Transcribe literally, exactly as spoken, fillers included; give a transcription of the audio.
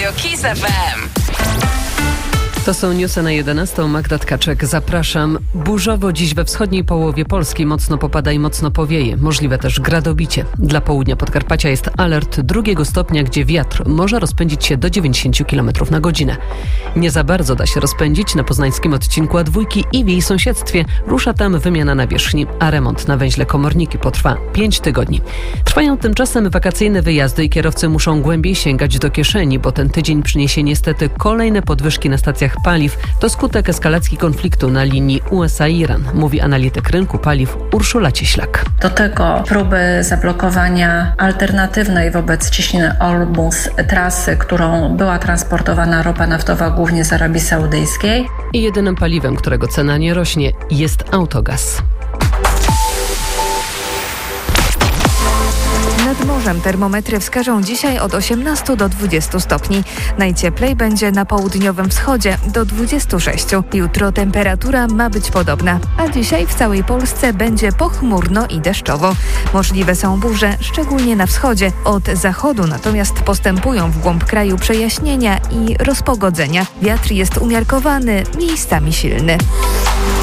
Kiss F M. To są newsy na jedenastą. Magda Tkaczek, zapraszam. Burzowo dziś we wschodniej połowie Polski mocno popada i mocno powieje. Możliwe też gradobicie. Dla południa Podkarpacia jest alert drugiego stopnia, gdzie wiatr może rozpędzić się do dziewięćdziesiąt kilometrów na godzinę. Nie za bardzo da się rozpędzić na poznańskim odcinku A dwa i w jej sąsiedztwie. Rusza tam wymiana nawierzchni, a remont na węźle Komorniki potrwa pięć tygodni. Trwają tymczasem wakacyjne wyjazdy i kierowcy muszą głębiej sięgać do kieszeni, bo ten tydzień przyniesie niestety kolejne podwyżki na stacjach paliw. To skutek eskalacji konfliktu na linii U S A-Iran, mówi analityk rynku paliw Urszula Cieślak. Do tego próby zablokowania alternatywnej wobec ciśniny Ormus trasy, którą była transportowana ropa naftowa głównie z Arabii Saudyjskiej. I jedynym paliwem, którego cena nie rośnie, jest autogaz. Nad morzem termometry wskażą dzisiaj od osiemnastu do dwudziestu stopni. Najcieplej będzie na południowym wschodzie do dwudziestu sześciu. Jutro temperatura ma być podobna, a dzisiaj w całej Polsce będzie pochmurno i deszczowo. Możliwe są burze, szczególnie na wschodzie. Od zachodu natomiast postępują w głąb kraju przejaśnienia i rozpogodzenia. Wiatr jest umiarkowany, miejscami silny.